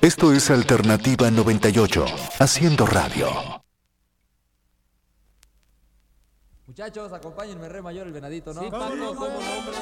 Esto es Alternativa 98, haciendo radio. Muchachos, acompáñenme, re mayor el venadito, ¿no? Sí, Paco, cómo no, hombre.